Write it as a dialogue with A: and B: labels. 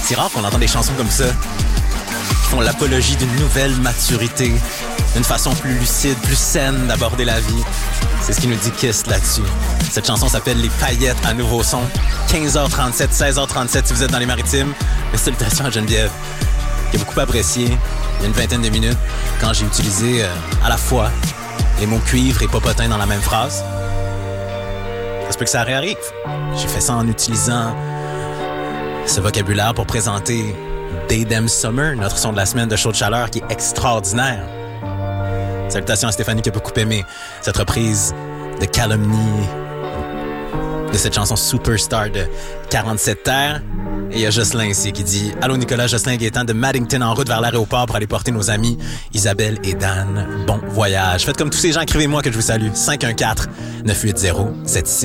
A: C'est rare qu'on entende des chansons comme ça, qui font l'apologie d'une nouvelle maturité, d'une façon plus lucide, plus saine d'aborder la vie. C'est ce qui nous dit Kiss là-dessus. Cette chanson s'appelle Les Paillettes à nouveau son. 15h37, 16h37 si vous êtes dans les Maritimes. Mais salutations à Geneviève, qui a beaucoup apprécié, il y a une vingtaine de minutes, quand j'ai utilisé à la fois les mots cuivre et popotin dans la même phrase. Ça se peut que ça réarrive. J'ai fait ça en utilisant ce vocabulaire pour présenter Day Damn Summer, notre son de la semaine de Chaud de Chaleur, qui est extraordinaire. Salutations à Stéphanie qui a beaucoup aimé cette reprise de Calomnie, de cette chanson Superstar de 47 Terres. Et il y a Jocelyn ici qui dit « Allô Nicolas, Jocelyn Gaétan de Maddington en route vers l'aéroport pour aller porter nos amis Isabelle et Dan. Bon voyage. » Faites comme tous ces gens, écrivez-moi que je vous salue. 514-980-76